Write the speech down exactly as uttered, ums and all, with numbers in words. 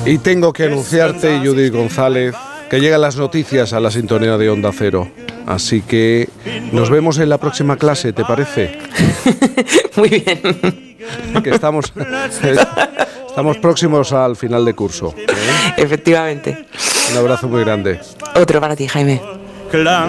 Y tengo que anunciarte, Judith González, que llegan las noticias a la sintonía de Onda Cero. Así que nos vemos en la próxima clase, ¿te parece? Muy bien. Que estamos, estamos próximos al final de curso, ¿eh? Efectivamente. Un abrazo muy grande. Otro para ti, Jaime.